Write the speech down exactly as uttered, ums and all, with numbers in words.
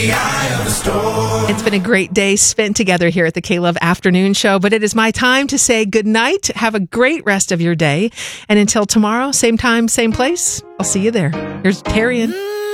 It's been a great day spent together here at the K-Love Afternoon Show, but it is my time to say goodnight. Have a great rest of your day. And until tomorrow, same time, same place, I'll see you there. Here's Tarian.